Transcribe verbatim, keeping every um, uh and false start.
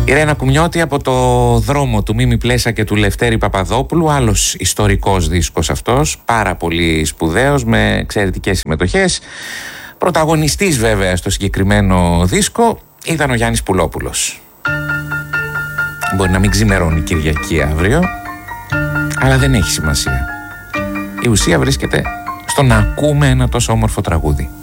Η Ρένα Κουμιώτη από το δρόμο του Μίμη Πλέσα και του Λευτέρη Παπαδόπουλου, άλλος ιστορικός δίσκος αυτός, πάρα πολύ σπουδαίος, με εξαιρετικές συμμετοχές. Πρωταγωνιστής βέβαια στο συγκεκριμένο δίσκο ήταν ο Γιάννης Πουλόπουλος. Μπορεί να μην ξημερώνει Κυριακή αύριο, αλλά δεν έχει σημασία. Η ουσία βρίσκεται στο να ακούμε ένα τόσο όμορφο τραγούδι.